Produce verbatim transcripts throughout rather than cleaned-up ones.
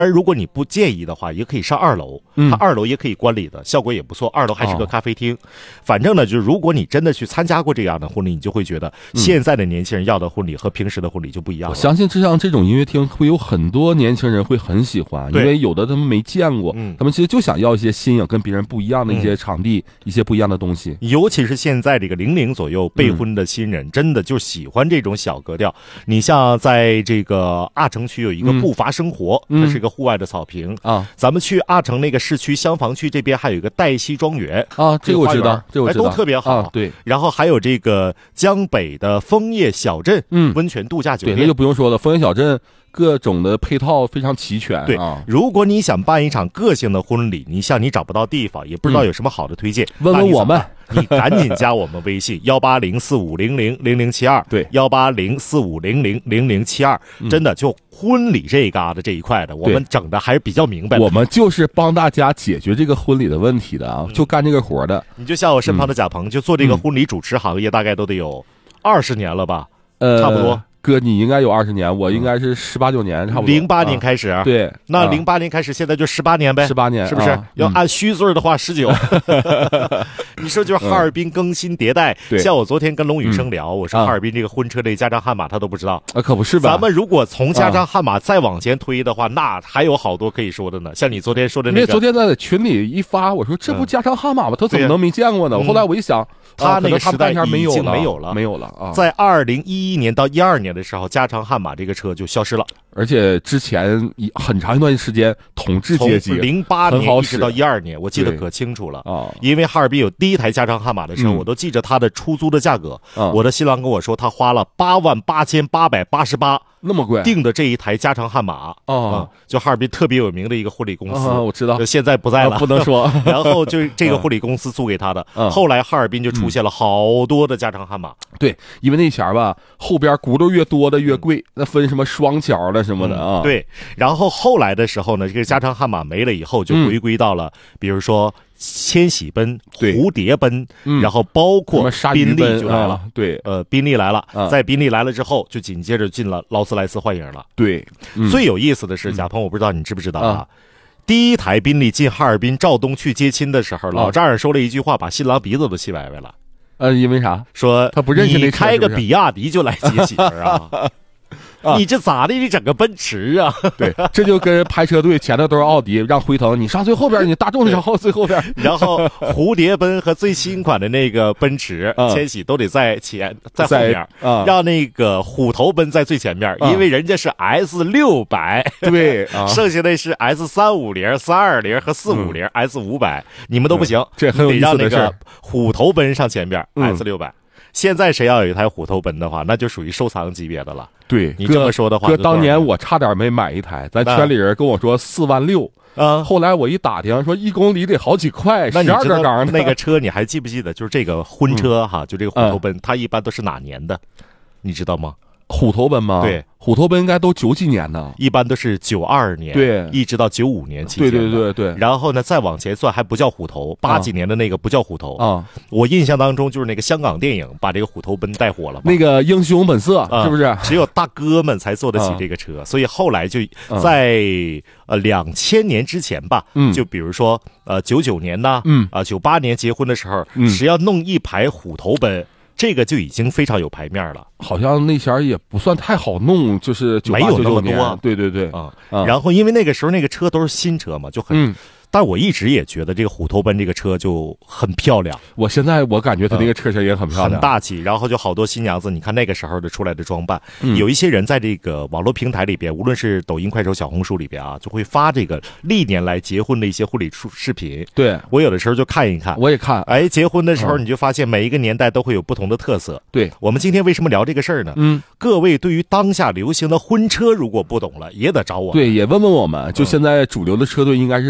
而如果你不介意的话，也可以上二楼，它二楼也可以观礼的，效果也不错。二楼还是个咖啡厅，哦、反正呢，就是如果你真的去参加过这样的婚礼，你就会觉得现在的年轻人要的婚礼和平时的婚礼就不一样了。 我相信这样这种音乐厅会有很多年轻人会很喜欢，因为有的他们没见过，嗯、他们其实就想要一些新颖、跟别人不一样的一些场地、嗯、一些不一样的东西。 尤其是现在这个零零左右备婚的新人，嗯、真的就喜欢这种小格调。你像在这个阿城区有一个步伐生活，嗯、它是一个户外的草坪啊。咱们去阿城那个市区厢房区这边还有一个黛西庄园啊，这个我知道，这个我知道， 都特别好。 啊、对， 然后还有这个江北的枫叶小镇，嗯，温泉度假酒店， 对，那就不用说了，枫叶小镇。各种的配套非常齐全。 对啊，如果你想办一场个性的婚礼，你像你找不到地方，也不知道有什么好的推荐， 嗯、问问我们， 你赶紧加我们微信幺八零四五零零零零七二， 对， 幺八零四五零零零零七二，真的就婚礼这一嘎的这一块的，我们整的还是比较明白的。 我们就是帮大家解决这个婚礼的问题的啊，嗯、就干这个活的。 你就像我身旁的贾鹏，嗯、就做这个婚礼主持行业，大概都得有二十年了吧， 呃， 差不多。 哥，你应该有二十年，我应该是十八九年，差不多。 零八年开始，啊、 对， 那零八年开始，现在就十八年呗， 十八年是不是？ 啊、 要按虚岁的话，十九。你说就是哈尔滨更新迭代， 嗯、 像我昨天跟龙宇生聊，嗯、我说哈尔滨这个婚车这加长悍马他都不知道， 啊，可不是吧？ 咱们如果从加长悍马再往前推的话，啊、那还有好多可以说的呢。像你昨天说的那个， 因为昨天在群里一发，我说这不加长悍马吗？他怎么能没见过呢？ 嗯、 后来我一想。 他那个时代已经没有了， 没有了， 没有了啊！ 在二零一一年到一二年的时候，加长悍马这个车就消失了， 而且之前很长一段时间统治阶级， 从零八年一直到一二年，我记得可清楚了啊！因为哈尔滨有第一台加长悍马的车，嗯、我都记着它的出租的价格。嗯、我的新郎跟我说，他花了八万八千八百八十八。 那么贵订的这一台加长悍马哦、 嗯，就哈尔滨特别有名的一个婚礼公司， 哦、我知道， 现在不在了， 啊、不能说。 然后就这个婚礼公司租给他的，嗯、后来哈尔滨就出现了好多的加长悍马。 嗯、对，因为那前儿吧，后边轱辘越多的越贵，那分什么双桥的什么的啊、 嗯。对，然后后来的时候呢，这个加长悍马没了以后，就回归到了，嗯、比如说。千禧奔、蝴蝶奔，嗯、然后包括宾利就来了， 啊、对， 呃，宾利来了， 啊、 在宾利来了之后，就紧接着进了劳斯莱斯幻影了。 对， 嗯、最有意思的是，贾鹏，我不知道你知不知道啊？ 啊第一台宾利进哈尔滨肇东去接亲的时候，老丈人说了一句话，把新郎鼻子都气歪歪了。 呃，因为啥？ 说他不认识那车， 你开个比亚迪就来接媳妇儿啊？啊、你这咋的？你整个奔驰啊？ 对，这就跟排车队前头都是奥迪，让辉腾你上最后边，你大众然后最后边。 然后蝴蝶奔和最新款的那个奔驰、嗯、千禧都得在前，在后面， 嗯、 让那个虎头奔在最前面，嗯、因为人家是 S 六百， 对， 啊、剩下的是 S 三五零、三二零和四五零、嗯、S 五百，你们都不行，嗯、 这很有意思的事。 得让那个虎头奔上前边、嗯、S 六百。现在谁要有一台虎头奔的话，那就属于收藏级别的了。 对， 你这么说的话， 哥当年我差点没买一台，咱圈里人跟我说四万六，啊，后来我一打听说一公里得好几块， 那你十二个缸那个车你还记不记得？就是这个婚车哈，嗯、就这个虎头奔，嗯、它一般都是哪年的？你知道吗？ 虎头奔吗？ 对， 虎头奔应该都九几年呢， 一般都是九二年， 对， 一直到九五年期间。 对对对对。 然后呢，再往前算还不叫虎头，八几年的那个不叫虎头啊。 我印象当中就是那个香港电影把这个虎头奔带火了嘛， 那个英雄本色、啊、是不是？ 只有大哥们才坐得起这个车，啊、所以后来就在、呃两千年之前吧，嗯，就比如说呃九九年呐， 嗯啊九八年结婚的时候，嗯，只要弄一排虎头奔。这个就已经非常有牌面了， 好像那前儿也不算太好弄，就是没有那么多， 对对对啊、嗯。然后因为那个时候那个车都是新车嘛，就很。嗯但我一直也觉得这个虎头奔这个车就很漂亮。 我现在我感觉它那个车身也很漂亮， 嗯、很大气。然后就好多新娘子，你看那个时候的出来的装扮，嗯、有一些人在这个网络平台里边，无论是抖音、快手、小红书里边啊，就会发这个历年来结婚的一些婚礼视频。 对， 我有的时候就看一看， 我也看。 哎，结婚的时候你就发现每一个年代都会有不同的特色。 对， 我们今天为什么聊这个事儿呢？嗯，各位对于当下流行的婚车如果不懂了，也得找我。 对，也问问我们，就现在主流的车队应该是多少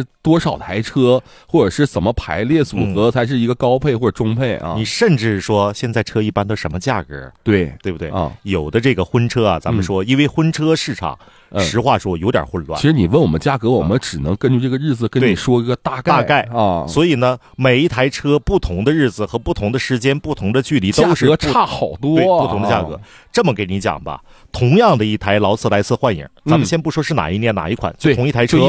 少台车，或者是怎么排列组合才是一个高配或者中配啊？ 你甚至说现在车一般都什么价格？ 对对不对啊？ 有的这个婚车啊，咱们说，因为婚车市场。实话说有点混乱。 其实你问我们价格，我们只能根据这个日子跟你说一个大概大概啊。 所以呢，每一台车不同的日子和不同的时间、不同的距离，都是价格差好多， 对不同的价格。这么给你讲吧，同样的一台劳斯莱斯幻影，咱们先不说是哪一年哪一款，就同一台车，